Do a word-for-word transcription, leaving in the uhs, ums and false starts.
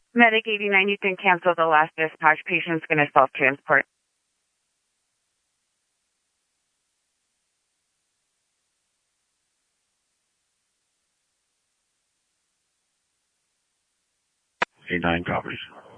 Medic eighty-nine, you can cancel the last dispatch. Patient's going to self-transport. eighty-nine copies.